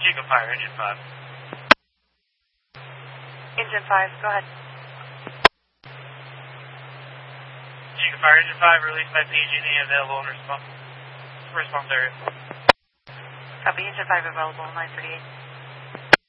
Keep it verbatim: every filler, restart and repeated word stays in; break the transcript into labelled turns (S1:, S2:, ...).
S1: Chico Fire, Engine five.
S2: Engine five, go ahead.
S1: Chico Fire, Engine five, released by P G and E, available in response, response area.
S2: Copy, Engine five available, nine thirty-eight.